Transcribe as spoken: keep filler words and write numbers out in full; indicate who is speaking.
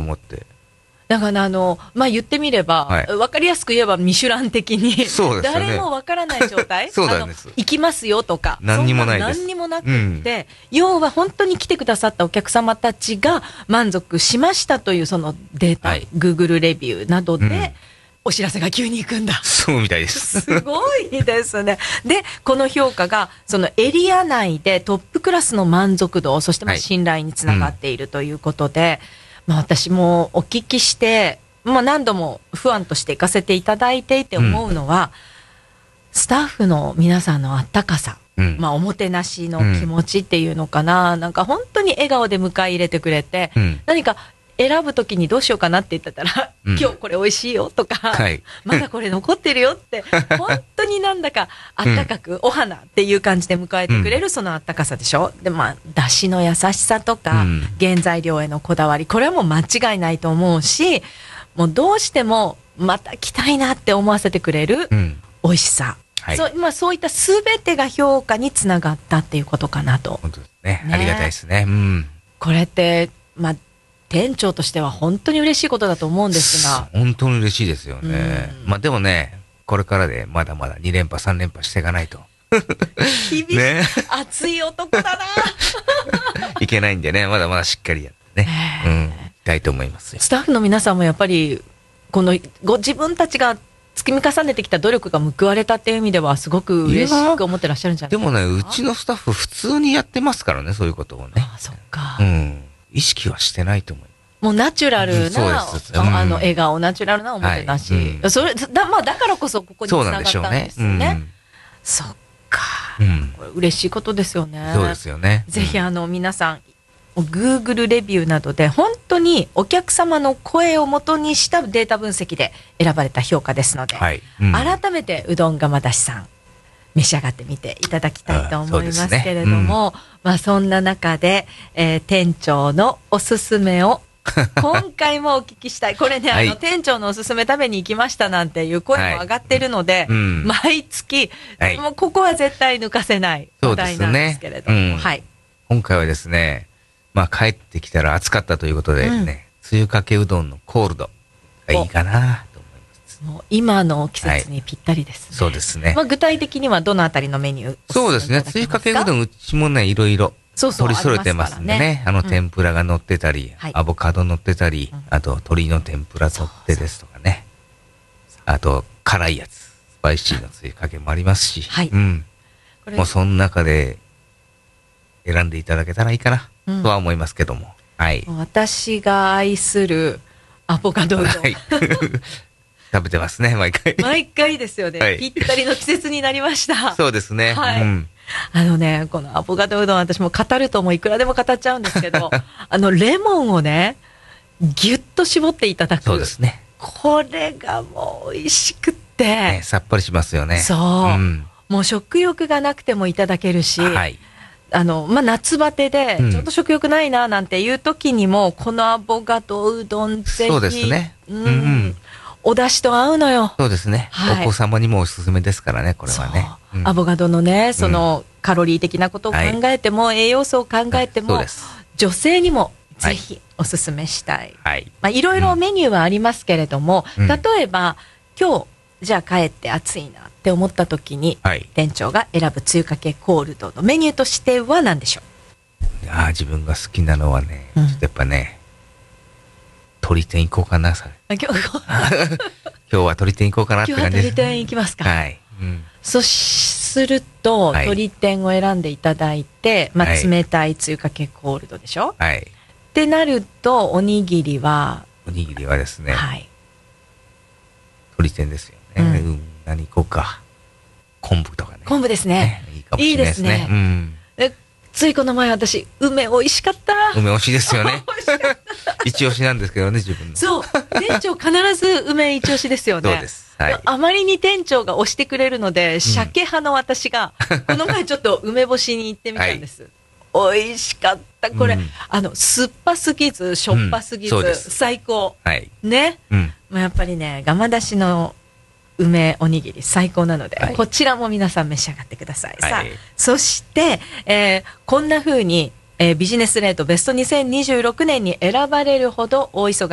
Speaker 1: 思って。
Speaker 2: だからあの、まあ、言ってみれば、はい、分かりやすく言えばミシュラン的に、
Speaker 1: そうですよね、
Speaker 2: 誰も分からない状態
Speaker 1: そうなんです。
Speaker 2: 行きますよとか、
Speaker 1: 何にもないです。
Speaker 2: 何にもなくって、うん、要は本当に来てくださったお客様たちが満足しましたというそのデータ、はい、Google レビューなどで、うん、お知らせが急に行くんだ。
Speaker 1: そうみたいです。
Speaker 2: すごいですね。で、この評価が、そのエリア内でトップクラスの満足度、そしてまあ信頼につながっているということで、はい、うん、まあ、私もお聞きして、まあ、何度もファンとして行かせていただいていて思うのは、うん、スタッフの皆さんのあったかさ、うん、まあ、おもてなしの気持ちっていうのかな、うん、なんか本当に笑顔で迎え入れてくれて、うん、何か選ぶときにどうしようかなって言ってたら、うん、今日これ美味しいよとか、はい、まだこれ残ってるよって本当になんだかあったかく、うん、お花っていう感じで迎えてくれるそのあったかさでしょ。で、まあ、出汁の優しさとか、うん、原材料へのこだわり、これはもう間違いないと思うし、もうどうしてもまた来たいなって思わせてくれる美味しさ、うん、はい、そう、まあ、そういったすべてが評価につながったっていうことかなと。
Speaker 1: 本当ですね、ね、ありがたいですね、うん、
Speaker 2: これってまあ店長としては本当に嬉しいことだと思うんですが、
Speaker 1: 本当に嬉しいですよね、うん、まあでもね、これからでまだまだに連覇さん連覇していかないと
Speaker 2: 厳しい、ね、熱い男だない
Speaker 1: けないんでね、まだまだしっかりやってね、うん、たいと思いますよ。
Speaker 2: スタッフの皆さんもやっぱりこのご自分たちが積み重ねてきた努力が報われたっていう意味ではすごく嬉しく思ってらっしゃるんじゃないですか。
Speaker 1: でもね、うちのスタッフ普通にやってますからね、そういうことをね。
Speaker 2: ああ、そっか、
Speaker 1: うん、意識はしてないと思います。
Speaker 2: もうナチュラルな、うん、あの笑顔、ナチュラルなおもてなし、はいうん、それだ、まあ、だからこそここにつながったんですよね。そうなんでしょうね、うん、そっか、うん、これ嬉しいことですよね。
Speaker 1: そうですよね、うん、
Speaker 2: ぜひあの皆さんGoogle レビューなどで本当にお客様の声を元にしたデータ分析で選ばれた評価ですので、はい、うん、改めてうどん釜出しさん召し上がってみていただきたいと思いますけれども、ね、うん、まあ、そんな中で、えー、店長のおすすめを今回もお聞きしたい。これね、はい、あの店長のおすすめ食べに行きましたなんていう声も上がってるので、はい、うん、毎月、はい、もうここは絶対抜かせない話題なんですけれども、ね、うん、はい、
Speaker 1: 今回はですね、まあ、帰ってきたら暑かったということでね、うん、つゆかけうどんのコールドがいいかなと思います。
Speaker 2: もう今の季節にぴったりですね。
Speaker 1: はい、そうですね。
Speaker 2: まあ、具体的にはどのあたりのメニュー？
Speaker 1: そうですね。つゆかけうどんうちもね、いろいろ取り揃えてますんでね。ね、あの天ぷらが乗ってたり、うん、アボカド乗ってたり、うん、あと鶏の天ぷら乗ってですとかね。そうそう、あと辛いやつ、スパイシーのつゆかけもありますし、はい、うん、もうその中で選んでいただけたらいいかな、うん、とは思いますけども、はい、
Speaker 2: 私が愛するアボカドうどん、はい、
Speaker 1: 食べてますね、毎回
Speaker 2: 毎回ですよね、はい、ぴったりの季節になりました。
Speaker 1: そうですね、はい、うん、
Speaker 2: あのね、このアボカドうどん、私も語るともういくらでも語っちゃうんですけどあのレモンをねぎゅっと絞っていただく、
Speaker 1: そうですね、
Speaker 2: これがもう美味しくって、ね、
Speaker 1: さっぱりしますよね。
Speaker 2: そう、うん、もう食欲がなくてもいただけるし、はい、あのまあ、夏バテでちょっと食欲ないななんていう時にも、うん、このアボカドうどんぜひ、
Speaker 1: そうですね、うんうん、
Speaker 2: お出汁と合うのよ。
Speaker 1: そうですね、はい、お子様にもおすすめですからね、これはね、
Speaker 2: うん、アボカドのね、その、うん、カロリー的なことを考えても、はい、栄養素を考えても、女性にもぜひおすすめしたい、はい、まあ、いろいろメニューはありますけれども、うん、例えば今日じゃあ帰って暑いなって思った時に、はい、店長が選ぶつゆかけコールドのメニューとしては何でしょ
Speaker 1: う？あ、自分が好きなのはね、うん、ちょっとやっぱね、鶏天行こうかな、それ今日今日は鶏天行こうかなって感じです。
Speaker 2: 今日は鶏天行きますか。
Speaker 1: はい、うん、
Speaker 2: そすると、はい、鶏天を選んでいただいて、まあ、冷たいつゆかけコールドでしょ、はい、ってなるとおにぎりは
Speaker 1: おにぎりはですね、はい、鶏天ですよね、うんうん、何行こうか、昆布とかね、
Speaker 2: 昆布ですね、
Speaker 1: ね、いいかもしれないですね。いいですね、うん、
Speaker 2: でついこの前私梅美味しかった。
Speaker 1: 梅美味しいですよね一押しなんですけどね、自分の。
Speaker 2: そう、店長必ず梅一押しですよね。
Speaker 1: そうです、はい、
Speaker 2: あまりに店長が推してくれるので、鮭派の私がこの前ちょっと梅干しに行ってみたんです、はい、美味しかった。これ、うん、あの酸っぱすぎずしょっぱすぎず、うん、最高、はい、ね、うん、もうやっぱりね、ガマ出しの梅おにぎり最高なので、はい、こちらも皆さん召し上がってください、はい、さあ、そして、えー、こんな風に、えー、ビジネスレートベストにせんにじゅうろくねんに選ばれるほど大忙し